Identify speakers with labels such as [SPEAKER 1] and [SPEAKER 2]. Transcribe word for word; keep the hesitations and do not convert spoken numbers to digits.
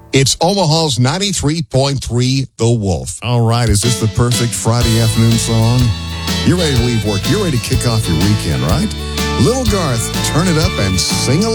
[SPEAKER 1] It's Omaha's ninety-three point three The Wolf.
[SPEAKER 2] All right, is this the perfect Friday afternoon song? You're ready to leave work. You're ready to kick off your weekend, right? Little Garth, turn it up and sing along.